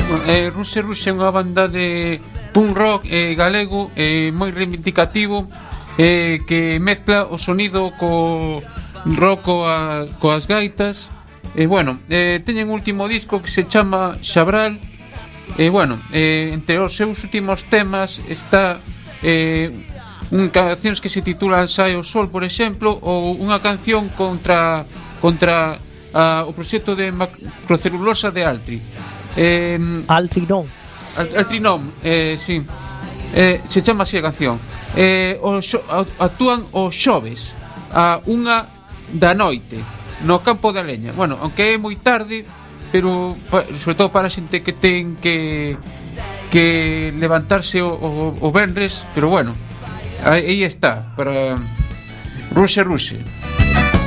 Ruxe Ruxe é unha banda de punk rock galego moi reivindicativo, que mezcla o sonido co rock coas gaitas. Teñen un último disco que se chama Xabral. Entre os seus últimos temas está cancións que se titulan Sae o Sol, por exemplo, ou unha canción contra o proxecto de macrocelulosa de Altri. Altri non, sí. Se chama así a canción. Actúan os xoves a 1 da noite no Campo da Leña. Bueno, aunque é moi tarde, pero sobre todo para a xente que ten que levantarse o venres, pero bueno, aí está, para Ruxe Ruxe.